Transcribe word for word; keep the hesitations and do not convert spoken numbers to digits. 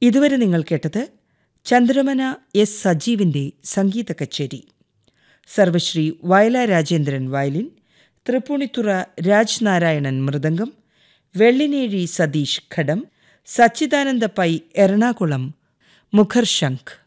ഇതുവരെ നിങ്ങൾ കേട്ടത് ചന്ദ്രമന എസ് സജീവിൻ്റെ സംഗീത കച്ചേരി. സർവശ്രീ വയല രാജേന്ദ്രൻ വയലിൻ, തൃപ്പൂണിത്തുറ രാജ് നാരായണൻ മൃദംഗം, വെള്ളിനേഴി സതീഷ് ഘടം, സച്ചിദാനന്ദ പൈ എറണാകുളം മുഖർശംഖ്.